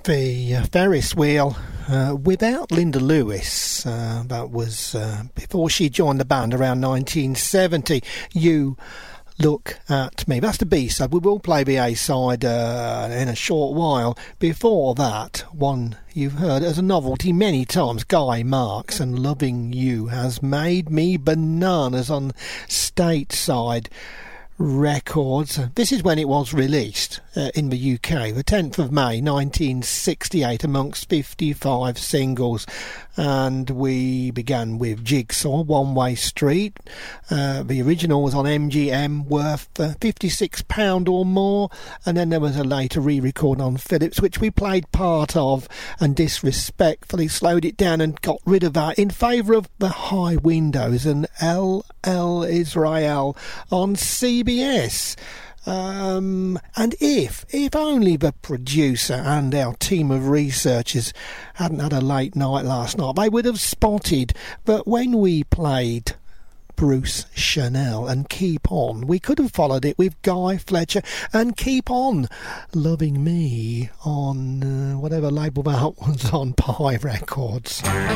The Ferris wheel without Linda Lewis. That was before she joined the band around 1970. You Look at Me. That's the B-side. We will play the A-side in a short while. Before that, one you've heard as a novelty many times, Guy Marks and Loving You Has Made Me Bananas on Stateside Records. This is when it was released in the UK, the 10th of May 1968, amongst 55 singles. And we began with Jigsaw, One Way Street. The original was on MGM, worth £56 or more, and then there was a later re-record on Philips, which we played part of and disrespectfully slowed it down and got rid of that in favour of The High Windows and LL Israel on CBS. And if only the producer and our team of researchers hadn't had a late night last night, they would have spotted that when we played Bruce Chanel and Keep On, we could have followed it with Guy Fletcher and Keep On Loving Me on whatever label that was on, Pie Records.